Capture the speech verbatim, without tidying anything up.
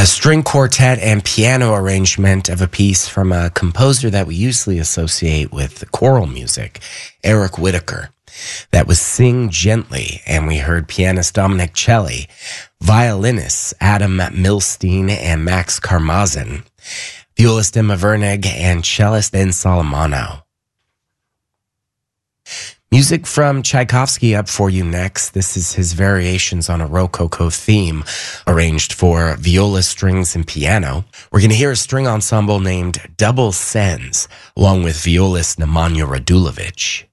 A string quartet and piano arrangement of a piece from a composer that we usually associate with choral music, Eric Whitacre. That was Sing Gently, and we heard pianist Dominic Celli, violinists Adam Milstein and Max Karmazin, violist Emma Vernig, and cellist Ben Solomano. Music from Tchaikovsky up for you next. This is his variations on a Rococo theme, arranged for viola, strings, and piano. We're going to hear a string ensemble named Double Sens, along with violist Nemanja Radulovic.